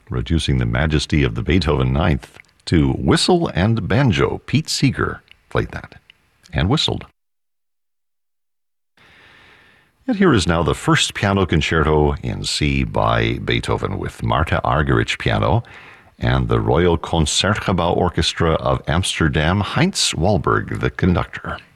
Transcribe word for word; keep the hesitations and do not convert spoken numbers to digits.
reducing the majesty of the Beethoven Ninth to whistle and banjo. Pete Seeger played that and whistled. And here is now the first piano concerto in C by Beethoven with Martha Argerich piano and the Royal Concertgebouw Orchestra of Amsterdam, Heinz Wahlberg, the conductor.